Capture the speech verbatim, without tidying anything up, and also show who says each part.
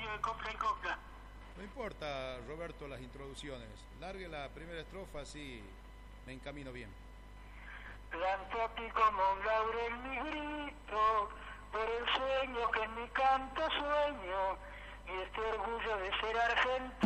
Speaker 1: de copla en copla.
Speaker 2: No importa, Roberto, las introducciones. Largue la primera estrofa, así me encamino bien.
Speaker 1: Planto aquí como un laurel mi grito, por el sueño que en mi canto sueño, y este orgullo de ser argentino.